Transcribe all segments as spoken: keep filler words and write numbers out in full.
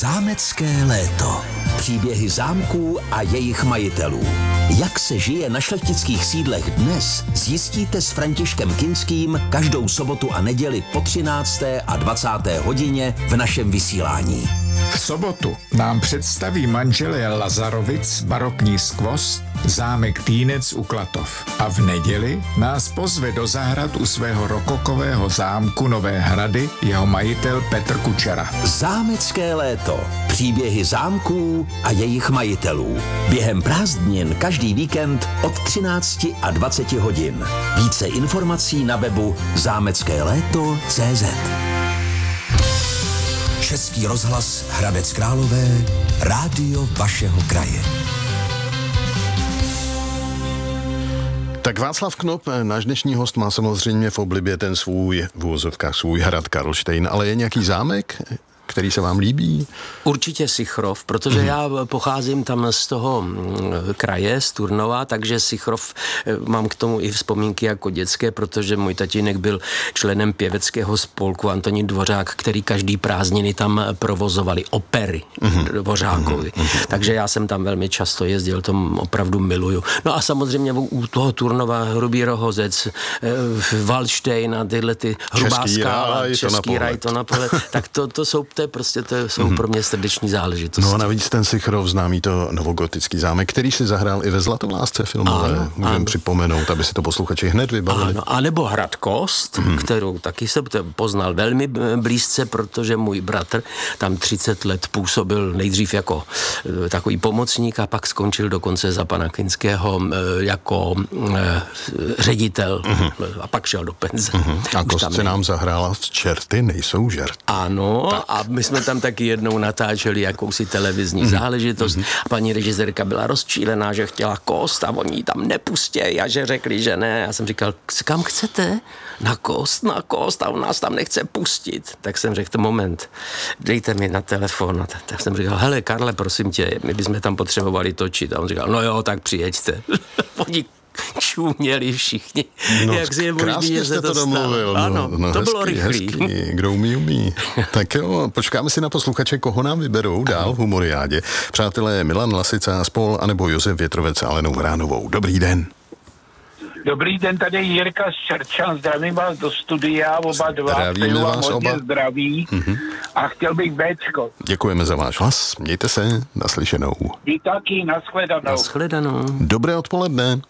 Zámecké léto. Příběhy zámků a jejich majitelů. Jak se žije na šlechtických sídlech dnes, zjistíte s Františkem Kinským každou sobotu a neděli po třinácté a dvacáté hodině v našem vysílání. V sobotu nám představí manželé Lazarovic barokní skvost zámek Týnec u Klatov. A v neděli nás pozve do zahrad u svého rokokového zámku Nové Hrady jeho majitel Petr Kučera. Zámecké léto. Příběhy zámků a jejich majitelů. Během prázdnin každý víkend od třinácti a dvaceti hodin. Více informací na webu zámecké léto tečka cé zet. Český rozhlas Hradec Králové, rádio vašeho kraje. Tak Václav Knop, náš dnešní host, má samozřejmě v oblibě ten svůj, v uvozovkách svůj hrad Karlštejn, ale je nějaký zámek, který se vám líbí? Určitě Sichrov, protože mm. já pocházím tam z toho kraje, z Turnova, takže Sichrov mám k tomu i vzpomínky jako dětské, protože můj tatínek byl členem pěveckého spolku Antonín Dvořák, který každý prázdniny tam provozovali opery mm. Dvořákovi. Mm. Takže já jsem tam velmi často jezdil, to opravdu miluju. No a samozřejmě u toho Turnova Hrubý Rohozec, Valdštejn a tyhle ty Hrubá skála, Český raj, to na pohled. Tak to, to jsou to je prostě to jsou mm. pro mě srdeční záležitosti. No a navíc ten Sichrov, známý to novogotický zámek, který si zahrál i ve Zlatovlásce filmové, můžeme připomenout, aby si to posluchači hned vybavili. Ano, a nebo Hrad Kost, mm. kterou taky jsem poznal velmi blízce, protože můj bratr tam třicet let působil nejdřív jako takový pomocník a pak skončil dokonce za pana Kinského jako ředitel mm. a pak šel do penze. Mm. A Kost se nám zahrála v Čerty nejsou žert. Ano, tak. A my jsme tam taky jednou natáčeli jakousi televizní mm. záležitost. Mm. Paní režisérka byla rozčílená, že chtěla Kost a oni ji tam nepustějí a že řekli, že ne. Já jsem říkal, kam chcete? Na Kost, na Kost a on nás tam nechce pustit. Tak jsem řekl, moment, dejte mi na telefon. Tak jsem říkal, hele Karle, prosím tě, my bychom tam potřebovali točit. A on říkal, no jo, tak přijeďte. Oni čuměli všichni. No, jak si je krásně možný, jste to domluvil. No, ano, no, no, to hezký, bylo rychlý. Hezký. Kdo umí, umí. Tak jo, počkáme si na posluchače, koho nám vyberou dál v Humoriádě. Přátelé Milan Lasica a spol, anebo Josef Větrovec a Alenou Vránovou. Dobrý den. Dobrý den, tady Jirka z Čerčan, zdravím vás do studia, oba dva, zdravíme vás oba. Zdraví mm-hmm. a chtěl bych béčko. Děkujeme za váš hlas, mějte se, naslyšenou. Vy taky, nashledanou. Nashledanou. Dobré odpoledne.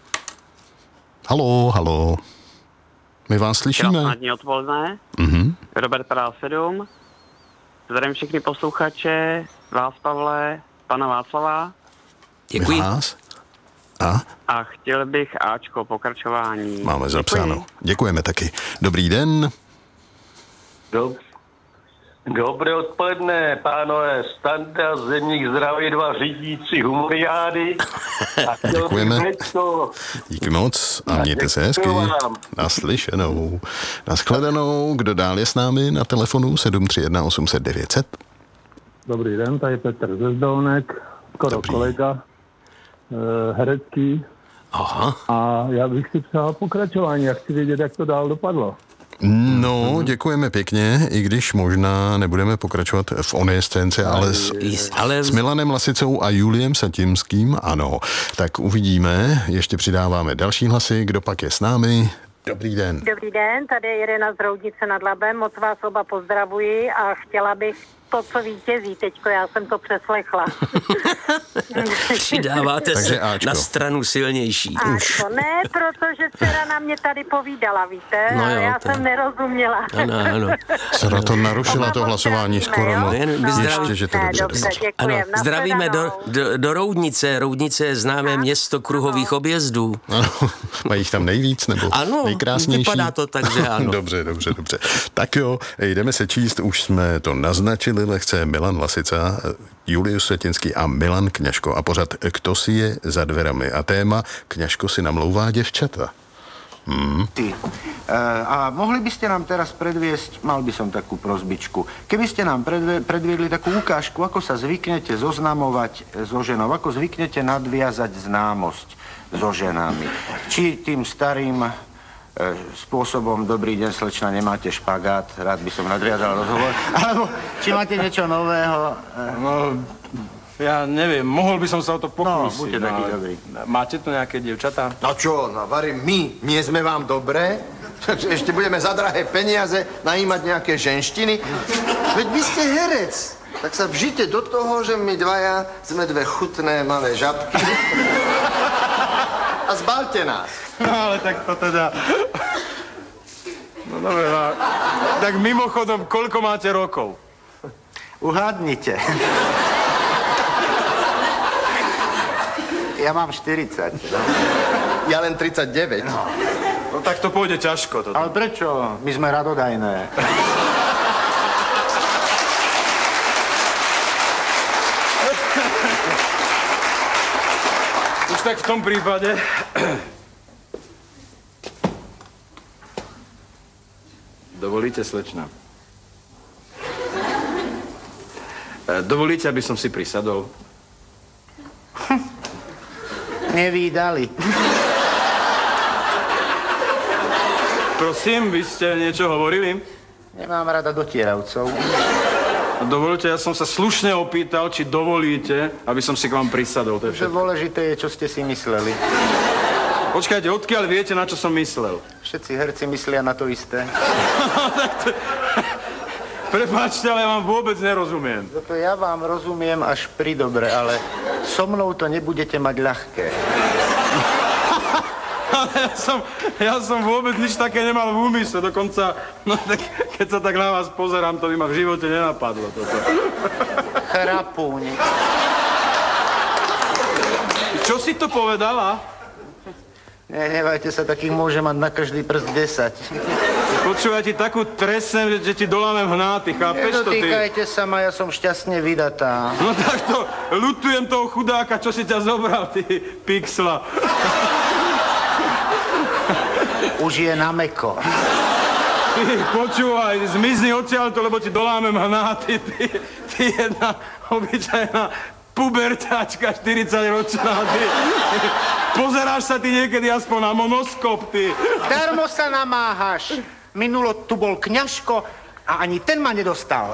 Halo, halo. My vás slyšíme. Krásné odpoledne. Mm-hmm. Robert Prál sedm. Zdravím všechny posluchače, vás Pavle, pana Václava. Děkuji. Vás? A? A chtěl bych Ačko, pokračování. Máme zapsáno. Děkuji. Děkujeme taky. Dobrý den. Dob- Dobré odpoledne, pánové. Standa, Zemník, zdraví, dva řídící Humoriády. Děkujeme. Díky moc a mějte se hezky. Naslyšenou. Nashledanou. Kdo dál je s námi na telefonu sedm tři jedna osm set devět set? Dobrý den, tady Petr ze Zdolnek, skoro Dobrý. kolega, eh, herecký. Aha. A já bych si přál pokračování, já chci vědět, jak to dál dopadlo. No, děkujeme pěkně, i když možná nebudeme pokračovat v oné scénce, ale s, ale s Milanem Lasicou a Juliem Satimským, ano. Tak uvidíme, ještě přidáváme další hlasy, kdo pak je s námi. Dobrý den. Dobrý den, tady je Irena z Roudnice nad Labem, moc vás oba pozdravuji a chtěla bych to, co vítězí teďko, já jsem to přeslechla. Přidáváte se na stranu silnější. Áčko, ne, protože dcera na mě tady povídala, víte, no jo, já to... jsem nerozuměla. Ano, ano. Dcera to narušila to hlasování skoro, no. no. Ještě, že to ne, dobře. dobře, děkujem. Ano, zdravíme do, do, do Roudnice. Roudnice je známé ano, město kruhových ano. objezdů. Ano, mají jich tam nejvíc, nebo ano, nejkrásnější? Ano, vypadá to tak, že ano. Dobře, dobře, dobře. Tak jo, jdeme se číst, už jsme to naznačili lehce. Milan Lasica, Julius Světinský a Milan Kňažko a pořad Kto si je za dverami a téma Kňažko si namlouvá děvčata. Hmm. Ty. A mohli by ste nám teraz predviesť, mal by som takú prosbičku, keby ste nám predviedli takú ukážku, ako sa zvyknete zoznamovať so ženou, ako zvyknete nadviazať známosť so ženami. Či tým starým spôsobom dobrý deň, slečna, nemáte špagát, rád by som nadviazal rozhovor. Alebo či máte niečo nového? No, ja neviem, mohol by som sa o to pokúsiť. No, buďte taký dobrý. Máte tu nejaké dievčatá? No čo, no varím, my, nie sme vám dobré? Ešte budeme za drahé peniaze najímať nejaké ženštiny? Veď vy ste herec. Tak sa vžite do toho, že my dvaja sme dve chutné malé žabky. A zbalte nás. No ale tak to teda... No dobre, no. Tak mimochodom, koľko máte rokov? Uhádnite. Ja mám štyridsať. No. Ja len tridsaťdeväť. No. No tak to pôjde ťažko. Toto. Ale prečo? My sme radodajné. Už tak v tom prípade... Dovolíte, slečna? Dovolíte, aby som si prisadol? Nevídali. Prosím, vy ste niečo hovorili? Nemám rada dotieravcov. Dovolte, ja som sa slušne opýtal, či dovolíte, aby som si k vám prisadol. To je všetko. Dôležité je, čo ste si mysleli. Počkajte, odkiaľ viete, na čo som myslel? Všetci herci myslia na to isté. to... Prepáčte, ale ja vám vôbec nerozumiem. Toto ja vám rozumiem až pri dobre, ale so mnou to nebudete mať ľahké. Ale ja som, ja som vôbec nič také nemal v úmysle, dokonca, no tak, keď sa tak na vás pozerám, to by ma v živote nenapadlo toto. Chrapúň. Čo si to povedala? Nehnevajte sa, takých môže mať na každý prst desať. Počúvaj, ti takú tresem, že ti dolámem hnáty, chápeš to ty? Nedotýkajte sa ma, ja som šťastne vydatá. No tak to, ľutujem toho chudáka, čo si ťa zobral, ty pixla. Už je na meko. Ty, počúvaj, zmizni odtiaľto, lebo ti dolámem hnáty, ty, ty jedna obyčajná pubertáčka, štyridsaťročná, ty. Pozeráš sa ty niekedy aspoň na monoskop, ty. Darmo sa namáhaš. Minulo tu bol kňažko a ani ten ma nedostal.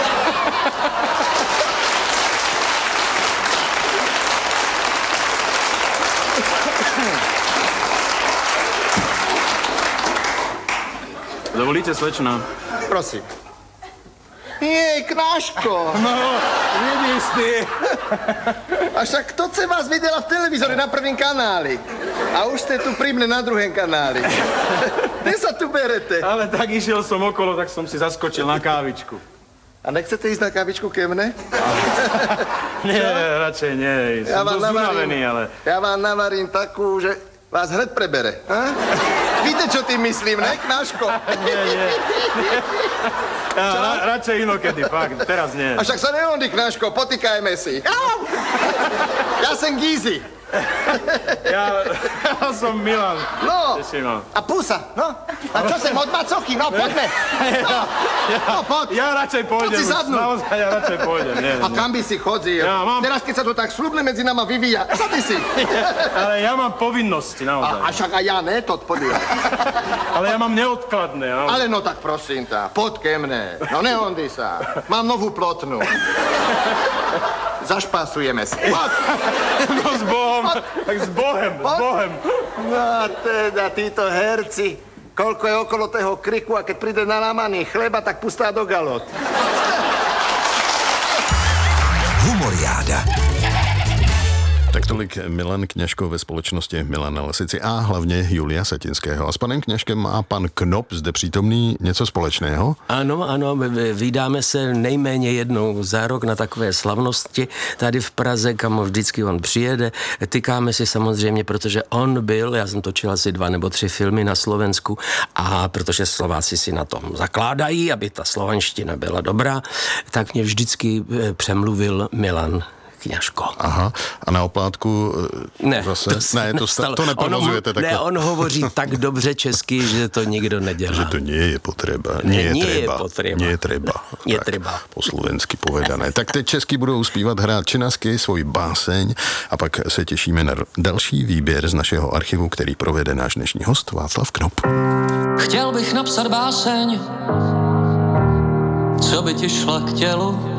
Dovolíte, slečna? Prosím. Jej, Knáško. No, vidíš ty. A však kto se vás videla v televízore na prvním kanáli? A už ste tu pri mne na druhém kanáli. Kde sa tu berete? Ale tak išiel som okolo, tak som si zaskočil na kávičku. A nechcete ísť na kávičku ke mne? Nie, radšej nie. Som ja dosť unavený, ale... Ja vám navarím takú, že vás hned prebere. Ha? Víte, čo tým myslím, ne, Knáško? Nie, nie. Ja, ra, radšej inokedy, fakt, teraz nie. A však sa neondy, Knáško, potýkajme si. Ja som Gízy. Ja, ja som Milan. No, Tešino. a Pusa, no. A čo sem, od macoky, no, poďme. No, ja, no poď. Ja radšej pôjdem. Poď si sadnúť. Naozaj, ja radšej pôjdem. Nie, a kam by si chodil? Ja mám... Teraz, keď sa to tak slubne medzi nama vyvíja, sadni si. Ale ja mám povinnosti, naozaj. A, a však aj ja ne, to podľa. Ale ja mám neodkladné. Naozaj. Ale no tak prosím tá, poď ke mne. No nehondi sa. Mám novú plotnu. Zašpásujeme si. Poď. No s Bohom, tak s Bohem, s Bohem. No teda, títo herci, koľko je okolo toho kriku a keď príde na lámaný chleba, tak pustá do galot. Humoriáda. Tak tolik Milan Kňažko ve společnosti Milana Lasici a hlavně Julia Satinského. A s panem Kňažkem má pan Knop zde přítomný něco společného? Ano, ano, vydáme se nejméně jednou za rok na takové slavnosti tady v Praze, kam vždycky on přijede. Tykáme si samozřejmě, protože on byl, já jsem točil asi dva nebo tři filmy na Slovensku a protože Slováci si na tom zakládají, aby ta slovanština byla dobrá, tak mě vždycky přemluvil Milan k kňažko. Aha, a na oplátku ne, zase? To ne, to, sta- to neprovozujete takhle. Ne, on hovoří tak dobře česky, že to nikdo nedělá. Že to nie je potreba. Nie, nie, nie je, je treba. potreba. Nie je treba. Je tak, treba. Po slovensky povedané. Tak teď česky budou zpívat, hrát činasky, svoji báseň a pak se těšíme na další výběr z našeho archivu, který provede náš dnešní host Václav Knop. Chtěl bych napsat báseň, co by ti šla k tělu,